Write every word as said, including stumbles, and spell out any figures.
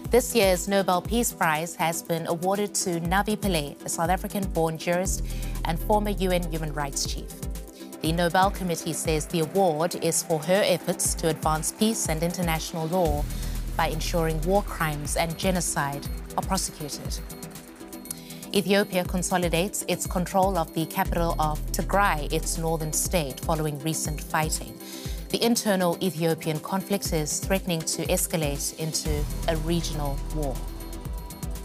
This year's Nobel Peace Prize has been awarded to Navi Pillay, a South African-born jurist and former U N Human Rights Chief. The Nobel Committee says the award is for her efforts to advance peace and international law by ensuring war crimes and genocide are prosecuted. Ethiopia consolidates its control of the capital of Tigray, its northern state, following recent fighting. The internal Ethiopian conflict is threatening to escalate into a regional war.